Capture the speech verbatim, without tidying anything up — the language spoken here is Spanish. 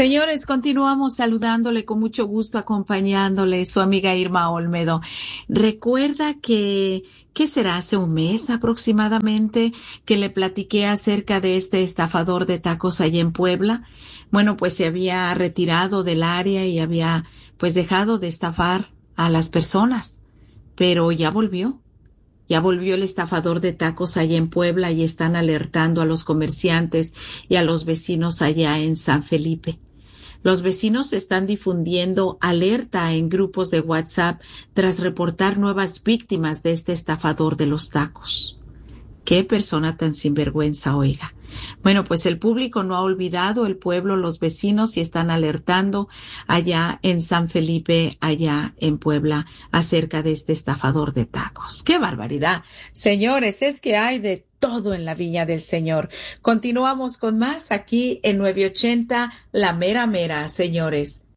Señores, continuamos saludándole con mucho gusto, acompañándole su amiga Irma Olmedo. Recuerda que, ¿qué será? Hace un mes aproximadamente que le platiqué acerca de este estafador de tacos allá en Puebla. Bueno, pues se había retirado del área y había pues dejado de estafar a las personas, pero ya volvió. Ya volvió el estafador de tacos allá en Puebla y están alertando a los comerciantes y a los vecinos allá en San Felipe. Los vecinos están difundiendo alerta en grupos de WhatsApp tras reportar nuevas víctimas de este estafador de los tacos. Qué persona tan sinvergüenza, oiga. Bueno, pues el público no ha olvidado, el pueblo, los vecinos, y están alertando allá en San Felipe, allá en Puebla, acerca de este estafador de tacos. ¡Qué barbaridad! Señores, es que hay de todo en la viña del Señor. Continuamos con más aquí en nueve ochenta, La Mera Mera, señores.